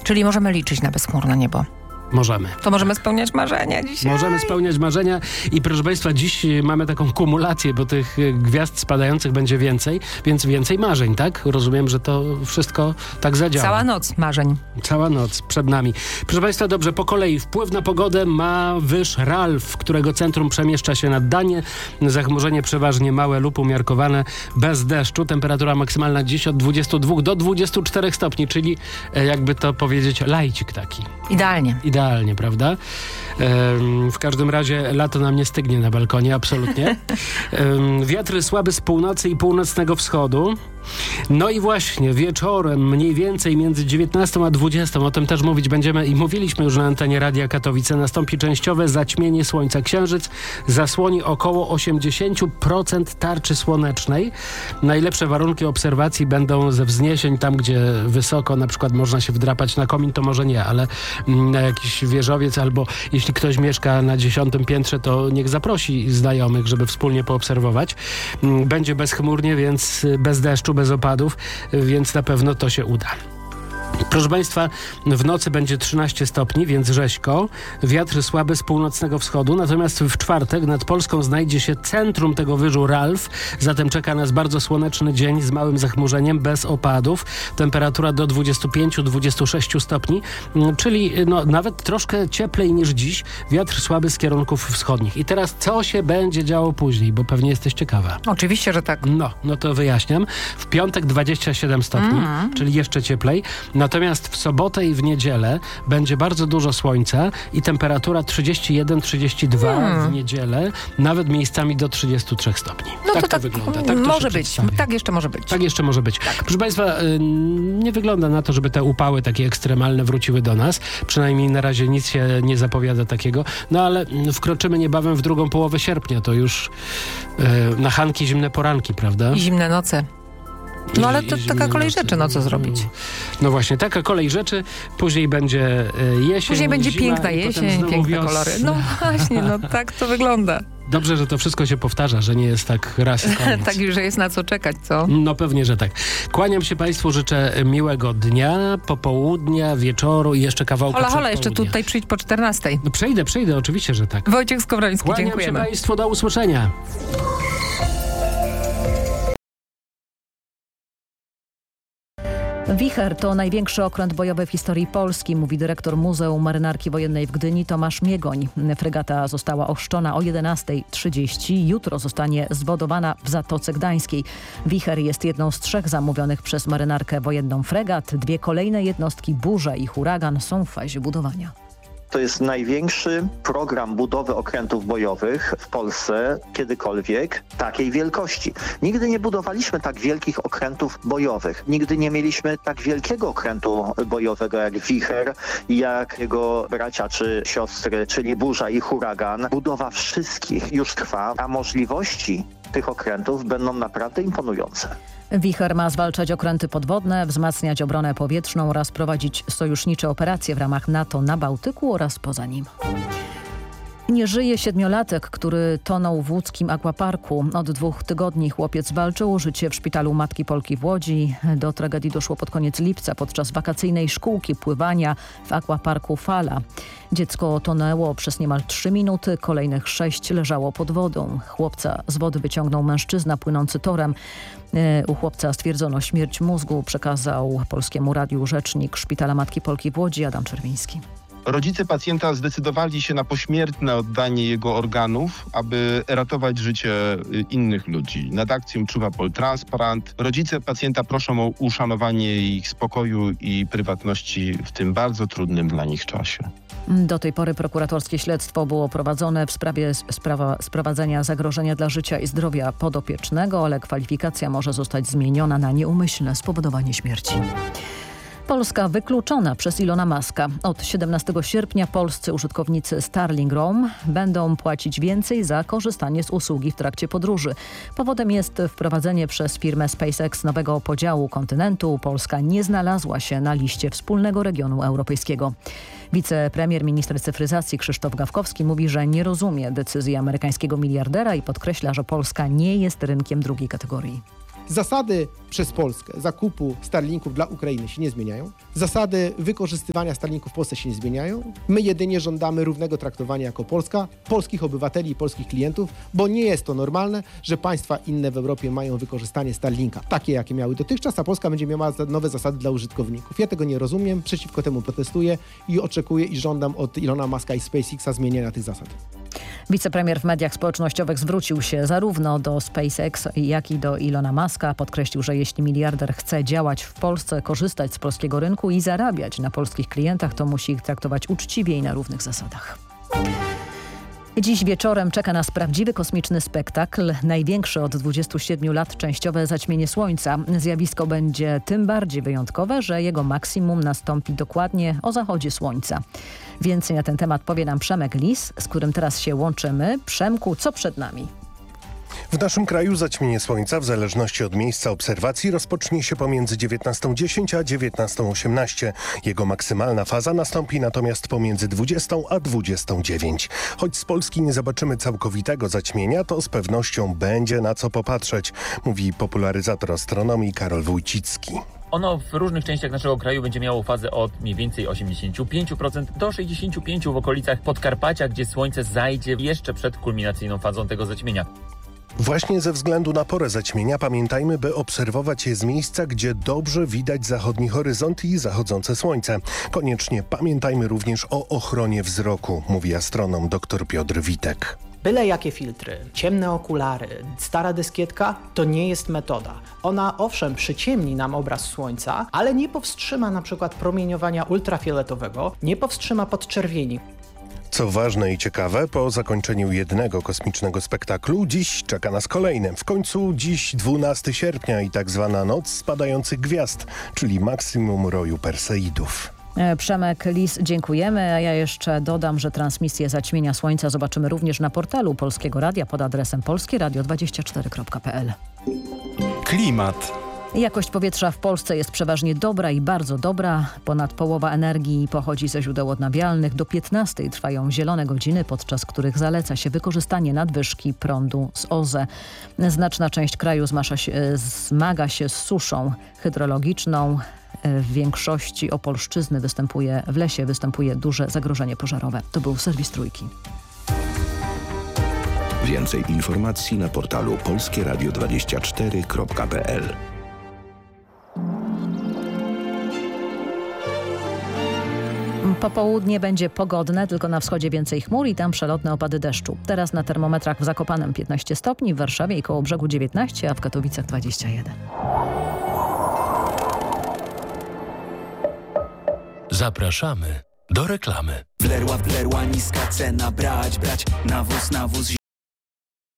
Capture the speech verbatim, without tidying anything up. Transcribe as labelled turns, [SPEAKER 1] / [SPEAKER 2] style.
[SPEAKER 1] Czyli możemy liczyć na bezchmurne niebo.
[SPEAKER 2] Możemy.
[SPEAKER 1] To możemy spełniać marzenia dzisiaj.
[SPEAKER 2] Możemy spełniać marzenia i proszę Państwa, dziś mamy taką kumulację, bo tych gwiazd spadających będzie więcej, więc więcej marzeń, tak? Rozumiem, że to wszystko tak zadziała.
[SPEAKER 1] Cała noc marzeń.
[SPEAKER 2] Cała noc przed nami. Proszę Państwa, dobrze, po kolei wpływ na pogodę ma wyż Ralf, którego centrum przemieszcza się nad Danię. Zachmurzenie przeważnie małe lub umiarkowane, bez deszczu. Temperatura maksymalna dziś od dwudziestu dwóch do dwudziestu czterech stopni, czyli jakby to powiedzieć, lajcik taki.
[SPEAKER 1] Idealnie.
[SPEAKER 2] Idealnie, prawda? Ehm, w każdym razie lato nam nie stygnie na balkonie, absolutnie. Ehm, wiatry słabe z północy i północnego wschodu. No i właśnie wieczorem mniej więcej między dziewiętnastą a dwudziestą, o tym też mówić będziemy i mówiliśmy już na antenie Radia Katowice, nastąpi częściowe zaćmienie słońca. Księżyc zasłoni około osiemdziesiąt procent tarczy słonecznej. Najlepsze warunki obserwacji będą ze wzniesień, tam gdzie wysoko na przykład można się wdrapać na komin, to może nie, ale na jakiś wieżowiec albo jeśli ktoś mieszka na dziesiątym piętrze, to niech zaprosi znajomych, żeby wspólnie poobserwować. Będzie bezchmurnie, więc bez deszczu, bez opadów, więc na pewno to się uda. Proszę Państwa, w nocy będzie trzynaście stopni, więc rzeźko. Wiatr słaby z północnego wschodu, natomiast w czwartek nad Polską znajdzie się centrum tego wyżu Ralf. Zatem czeka nas bardzo słoneczny dzień z małym zachmurzeniem, bez opadów. Temperatura do dwudziestu pięciu do dwudziestu sześciu stopni, czyli no, nawet troszkę cieplej niż dziś. Wiatr słaby z kierunków wschodnich. I teraz co się będzie działo później, bo pewnie jesteś ciekawa.
[SPEAKER 1] Oczywiście, że tak.
[SPEAKER 2] No, no to wyjaśniam. W piątek dwadzieścia siedem stopni, mm. czyli jeszcze cieplej. Natomiast w sobotę i w niedzielę będzie bardzo dużo słońca i temperatura trzydzieści jeden do trzydziestu dwóch hmm. w niedzielę, nawet miejscami do trzydziestu trzech stopni.
[SPEAKER 1] No
[SPEAKER 2] tak
[SPEAKER 1] to,
[SPEAKER 2] to
[SPEAKER 1] tak
[SPEAKER 2] wygląda. Tak to
[SPEAKER 1] może być. Tak jeszcze może być.
[SPEAKER 2] Tak jeszcze może być.
[SPEAKER 1] Tak.
[SPEAKER 2] Proszę Państwa, nie wygląda na to, żeby te upały takie ekstremalne wróciły do nas. Przynajmniej na razie nic się nie zapowiada takiego. No ale wkroczymy niebawem w drugą połowę sierpnia. To już yy, na chanki zimne poranki, prawda?
[SPEAKER 1] I zimne noce. No ale to
[SPEAKER 2] I, i
[SPEAKER 1] taka kolej
[SPEAKER 2] nocy.
[SPEAKER 1] rzeczy, no co zrobić?
[SPEAKER 2] No właśnie, taka kolej rzeczy. Później będzie jesień,
[SPEAKER 1] Później będzie
[SPEAKER 2] zima,
[SPEAKER 1] piękna jesień, piękne
[SPEAKER 2] wiosna.
[SPEAKER 1] kolory. No właśnie, no tak to wygląda.
[SPEAKER 2] Dobrze, że to wszystko się powtarza, że nie jest tak raz i koniec.
[SPEAKER 1] Tak, że jest na co czekać, co?
[SPEAKER 2] No pewnie, że tak. Kłaniam się Państwu, życzę miłego dnia, popołudnia, wieczoru i jeszcze kawałka
[SPEAKER 1] Hola, hola,
[SPEAKER 2] przedpołudnia.
[SPEAKER 1] jeszcze tutaj przyjdź po czternastej.
[SPEAKER 2] No przejdę, przejdę, oczywiście, że tak.
[SPEAKER 1] Wojciech Skowroński,
[SPEAKER 2] Kłaniam
[SPEAKER 1] dziękujemy.
[SPEAKER 2] się Państwu, do usłyszenia.
[SPEAKER 3] Wicher to największy okręt bojowy w historii Polski, mówi dyrektor Muzeum Marynarki Wojennej w Gdyni Tomasz Miegoń. Fregata została ochrzczona o jedenasta trzydzieści. Jutro zostanie zwodowana w Zatoce Gdańskiej. Wicher jest jedną z trzech zamówionych przez Marynarkę Wojenną fregat. Dwie kolejne jednostki Burza i Huragan są w fazie budowania.
[SPEAKER 4] To jest największy program budowy okrętów bojowych w Polsce kiedykolwiek takiej wielkości. Nigdy nie budowaliśmy tak wielkich okrętów bojowych. Nigdy nie mieliśmy tak wielkiego okrętu bojowego jak Wicher, jak jego bracia czy siostry, czyli Burza i Huragan. Budowa wszystkich już trwa, a możliwości tych okrętów będą naprawdę imponujące.
[SPEAKER 3] Wicher ma zwalczać okręty podwodne, wzmacniać obronę powietrzną oraz prowadzić sojusznicze operacje w ramach NATO na Bałtyku oraz poza nim. Nie żyje siedmiolatek, który tonął w łódzkim akwaparku. Od dwóch tygodni chłopiec walczył o życie w szpitalu Matki Polki w Łodzi. Do tragedii doszło pod koniec lipca podczas wakacyjnej szkółki pływania w akwaparku Fala. Dziecko tonęło przez niemal trzy minuty, kolejnych sześć leżało pod wodą. Chłopca z wody wyciągnął mężczyzna płynący torem. U chłopca stwierdzono śmierć mózgu, przekazał Polskiemu Radiu rzecznik Szpitala Matki Polki w Łodzi Adam Czerwiński.
[SPEAKER 5] Rodzice pacjenta zdecydowali się na pośmiertne oddanie jego organów, aby ratować życie innych ludzi. Nad akcją czuwa Poltransparent. Rodzice pacjenta proszą o uszanowanie ich spokoju i prywatności w tym bardzo trudnym dla nich czasie.
[SPEAKER 3] Do tej pory prokuratorskie śledztwo było prowadzone w sprawie sprawa, sprowadzenia zagrożenia dla życia i zdrowia podopiecznego, ale kwalifikacja może zostać zmieniona na nieumyślne spowodowanie śmierci. Polska wykluczona przez Ilona Muska. Od siedemnastego sierpnia polscy użytkownicy Starlink Roam będą płacić więcej za korzystanie z usługi w trakcie podróży. Powodem jest wprowadzenie przez firmę SpaceX nowego podziału kontynentu. Polska nie znalazła się na liście wspólnego regionu europejskiego. Wicepremier minister cyfryzacji Krzysztof Gawkowski mówi, że nie rozumie decyzji amerykańskiego miliardera i podkreśla, że Polska nie jest rynkiem drugiej kategorii.
[SPEAKER 6] Zasady przez Polskę zakupu Starlinków dla Ukrainy się nie zmieniają. Zasady wykorzystywania Starlinków w Polsce się nie zmieniają. My jedynie żądamy równego traktowania jako Polska, polskich obywateli i polskich klientów, bo nie jest to normalne, że państwa inne w Europie mają wykorzystanie Starlinka, takie jakie miały dotychczas, a Polska będzie miała nowe zasady dla użytkowników. Ja tego nie rozumiem, przeciwko temu protestuję i oczekuję i żądam od Ilona Muska i SpaceXa zmienienia tych zasad.
[SPEAKER 3] Wicepremier w mediach społecznościowych zwrócił się zarówno do SpaceX, jak i do Ilona Muska. Podkreślił, że jeśli miliarder chce działać w Polsce, korzystać z polskiego rynku i zarabiać na polskich klientach, to musi ich traktować uczciwie i na równych zasadach. Dziś wieczorem czeka nas prawdziwy kosmiczny spektakl, największy od dwudziestu siedmiu lat częściowe zaćmienie Słońca. Zjawisko będzie tym bardziej wyjątkowe, że jego maksimum nastąpi dokładnie o zachodzie Słońca. Więcej na ten temat powie nam Przemek Lis, z którym teraz się łączymy. Przemku, co przed nami?
[SPEAKER 7] W naszym kraju zaćmienie Słońca w zależności od miejsca obserwacji rozpocznie się pomiędzy dziewiętnastą dziesięć a dziewiętnastą osiemnaście. Jego maksymalna faza nastąpi natomiast pomiędzy dwudziestą a dwudziestą dziewięć. Choć z Polski nie zobaczymy całkowitego zaćmienia, to z pewnością będzie na co popatrzeć, mówi popularyzator astronomii Karol Wójcicki.
[SPEAKER 8] Ono w różnych częściach naszego kraju będzie miało fazę od mniej więcej osiemdziesiąt pięć procent do sześćdziesiąt pięć procent w okolicach Podkarpacia, gdzie słońce zajdzie jeszcze przed kulminacyjną fazą tego zaćmienia.
[SPEAKER 7] Właśnie ze względu na porę zaćmienia pamiętajmy, by obserwować je z miejsca, gdzie dobrze widać zachodni horyzont i zachodzące słońce. Koniecznie pamiętajmy również o ochronie wzroku, mówi astronom dr Piotr Witek.
[SPEAKER 9] Byle jakie filtry, ciemne okulary, stara dyskietka to nie jest metoda. Ona owszem przyciemni nam obraz słońca, ale nie powstrzyma na przykład promieniowania ultrafioletowego, nie powstrzyma podczerwieni.
[SPEAKER 7] Co ważne i ciekawe, po zakończeniu jednego kosmicznego spektaklu dziś czeka nas kolejny. W końcu dziś dwunastego sierpnia i tak zwana Noc Spadających Gwiazd, czyli maksimum roju Perseidów.
[SPEAKER 3] Przemek Lis, dziękujemy. A ja jeszcze dodam, że transmisję zaćmienia Słońca zobaczymy również na portalu Polskiego Radia pod adresem polskieradio dwadzieścia cztery kropka p l.
[SPEAKER 10] Klimat.
[SPEAKER 3] Jakość powietrza w Polsce jest przeważnie dobra i bardzo dobra. Ponad połowa energii pochodzi ze źródeł odnawialnych. Do piętnastej trwają zielone godziny, podczas których zaleca się wykorzystanie nadwyżki prądu z O Z E. Znaczna część kraju zmasza się, zmaga się z suszą hydrologiczną. W większości Opolszczyzny występuje, w lesie występuje duże zagrożenie pożarowe. To był serwis Trójki.
[SPEAKER 10] Więcej informacji na portalu polskieradio dwadzieścia cztery kropka p l.
[SPEAKER 3] Popołudnie będzie pogodne, tylko na wschodzie więcej chmur i tam przelotne opady deszczu. Teraz na termometrach w Zakopanem piętnaście stopni, w Warszawie i Kołobrzegu dziewiętnaście, a w Katowicach dwadzieścia jeden.
[SPEAKER 11] Zapraszamy do reklamy.
[SPEAKER 12] Wlerła, wlerła niska cena, brać, brać, nawóz, nawóz.